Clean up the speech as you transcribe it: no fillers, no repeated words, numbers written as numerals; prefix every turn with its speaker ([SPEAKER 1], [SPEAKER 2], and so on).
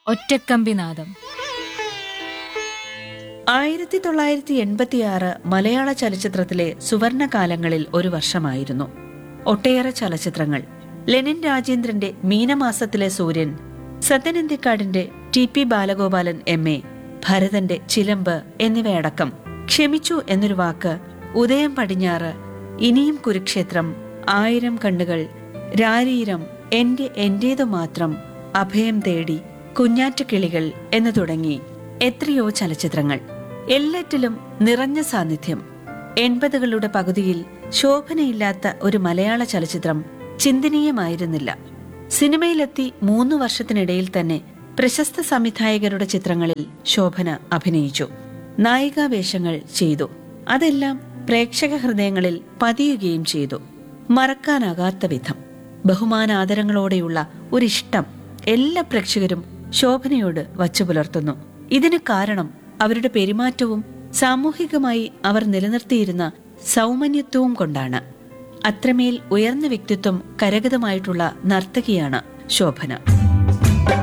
[SPEAKER 1] ഒറ്റക്കമ്പിനാദം.
[SPEAKER 2] 1986 മലയാള ചലച്ചിത്രത്തിലെ സുവർണകാലങ്ങളിൽ ഒരു വർഷമായിരുന്നു. ഒട്ടേറെ ചലച്ചിത്രങ്ങൾ, ലെനിൻ രാജേന്ദ്രന്റെ മീനമാസത്തിലെ സൂര്യൻ, സത്യനന്ദിക്കാടിന്റെ ടി.പി. ബാലഗോപാലൻ എം.എ., ഭരതന്റെ ചിലമ്പ് എന്നിവയടക്കം ക്ഷമിച്ചു എന്നൊരു വാക്ക്, ഉദയം പടിഞ്ഞാറ്, ഇനിയും കുരുക്ഷേത്രം, ആയിരം കണ്ണുകൾ, രാരീരം, എന്റേതു മാത്രം, അഭയം തേടി, കുഞ്ഞാറ്റുകിളികൾ എന്നു തുടങ്ങി എത്രയോ ചലച്ചിത്രങ്ങൾ. എല്ലാറ്റിലും നിറഞ്ഞ സാന്നിധ്യം. 80കളുടെ പകുതിയിൽ ശോഭനയില്ലാത്ത ഒരു മലയാള ചലച്ചിത്രം ചിന്തനീയമായിരുന്നില്ല. സിനിമയിലെത്തി 3 വർഷത്തിനിടയിൽ തന്നെ പ്രശസ്ത സംവിധായകരുടെ ചിത്രങ്ങളിൽ ശോഭന അഭിനയിച്ചു, നായികാവേഷങ്ങൾ ചെയ്തു. അതെല്ലാം പ്രേക്ഷക ഹൃദയങ്ങളിൽ പതിയുകയും ചെയ്തു. മറക്കാനാകാത്ത വിധം ബഹുമാനാദരങ്ങളോടെയുള്ള ഒരിഷ്ടം എല്ലാ പ്രേക്ഷകരും ശോഭനയോട് വച്ചു പുലർത്തുന്നു. ഇതിന് കാരണം അവരുടെ പെരുമാറ്റവും സാമൂഹികമായി അവർ നിലനിർത്തിയിരുന്ന സൗമന്യത്വവും കൊണ്ടാണ്. അത്രമേൽ ഉയർന്ന വ്യക്തിത്വം കരഗതമായിട്ടുള്ള നർത്തകിയാണ് ശോഭന.